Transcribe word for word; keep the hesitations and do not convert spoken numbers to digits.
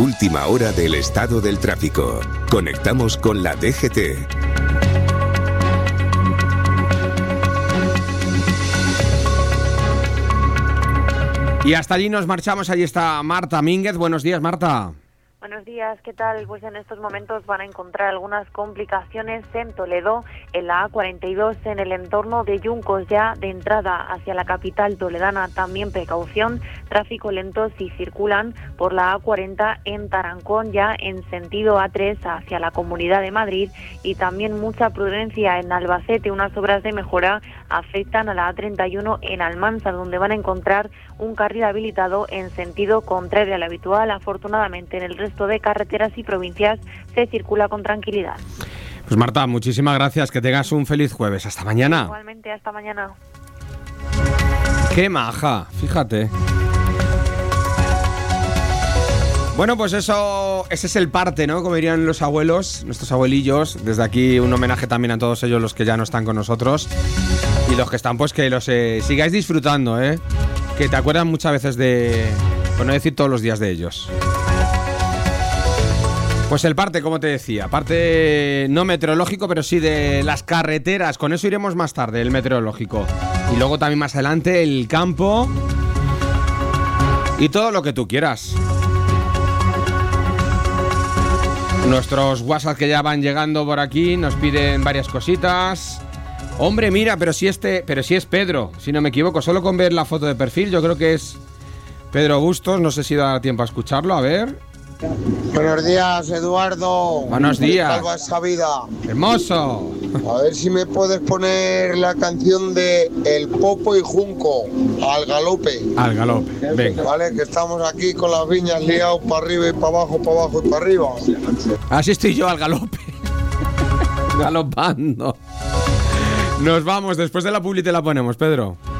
Última hora del estado del tráfico. Conectamos con la D G T. Y hasta allí nos marchamos. Allí está Marta Mínguez. Buenos días, Marta. Buenos días, ¿qué tal? Pues en estos momentos van a encontrar algunas complicaciones en Toledo, en la A cuarenta y dos, en el entorno de Yuncos, ya de entrada hacia la capital toledana. También precaución, tráfico lento si circulan por la A cuarenta en Tarancón, ya en sentido A tres hacia la Comunidad de Madrid, y también mucha prudencia en Albacete. Unas obras de mejora afectan a la A treinta y uno en Almansa, donde van a encontrar un carril habilitado en sentido contrario al habitual. Afortunadamente, en el resto de carreteras y provincias se circula con tranquilidad. Pues Marta, muchísimas gracias, que tengas un feliz jueves. Hasta mañana. Igualmente, hasta mañana. Qué maja, fíjate. Bueno, pues eso, ese es el parte, ¿no? Como dirían los abuelos, nuestros abuelillos. Desde aquí un homenaje también a todos ellos, los que ya no están con nosotros. Y los que están, pues que los eh, sigáis disfrutando, ¿eh? Que te acuerdan muchas veces de, por no decir todos los días de ellos. Pues el parte, como te decía, parte no meteorológico, pero sí de las carreteras. Con eso iremos más tarde, el meteorológico. Y luego también más adelante el campo y todo lo que tú quieras. Nuestros WhatsApp que ya van llegando por aquí nos piden varias cositas. Hombre, mira, pero si este, pero si es Pedro, si no me equivoco, solo con ver la foto de perfil, yo creo que es Pedro Bustos. No sé si da tiempo a escucharlo, a ver. Buenos días, Eduardo. Buenos días. Salva esa vida. Hermoso. A ver si me puedes poner la canción de El Popo y Junco, Al Galope. Al galope, venga. Vale, que estamos aquí con las viñas liados para arriba y para abajo, para abajo y para arriba. Así estoy yo al galope. Galopando. Nos vamos, después de la publi te la ponemos, Pedro.